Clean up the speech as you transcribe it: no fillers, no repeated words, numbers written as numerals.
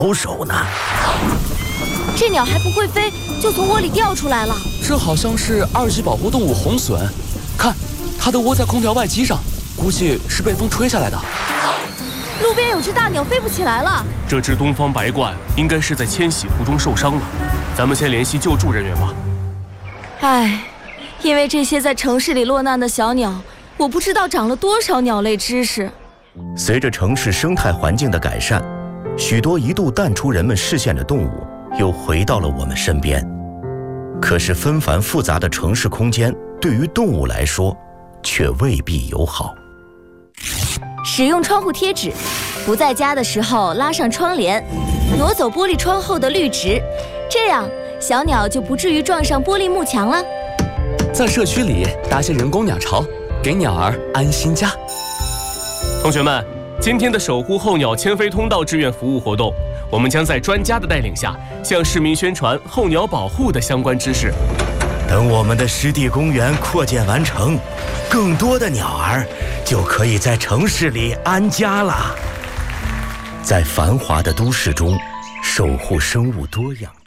手呢。 这鸟还不会飞，就从窝里掉出来了。 这好像是2级保护动物红隼，看，它的窝在空调外机上，估计是被风吹下来的。 路边有只大鸟飞不起来了。 这只东方白鹳应该是在迁徙途中受伤了，咱们先联系救助人员吧。 唉，因为这些在城市里落难的小鸟，我不知道长了多少鸟类知识。 随着城市生态环境的改善，许多一度淡出人们视线的动物又回到了我们身边。可是纷繁复杂的城市空间对于动物来说却未必友好。 使用窗户贴纸，不在家的时候拉上窗帘，挪走玻璃窗后的绿植，这样小鸟就不至于撞上玻璃幕墙了。 在社区里搭些人工鸟巢，给鸟儿安心家。 同学们，今天的守护候鸟迁飞通道志愿服务活动，我们将在专家的带领下，向市民宣传候鸟保护的相关知识。 等我们的湿地公园扩建完成，更多的鸟儿就可以在城市里安家了。在繁华的都市中，守护生物多样。